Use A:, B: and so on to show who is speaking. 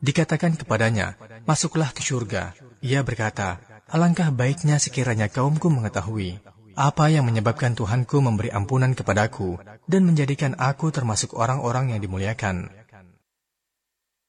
A: Dikatakan kepadanya, masuklah ke surga. Ia berkata, alangkah baiknya sekiranya kaumku mengetahui apa yang menyebabkan Tuhanku memberi ampunan kepadaku dan menjadikan aku termasuk orang-orang yang dimuliakan.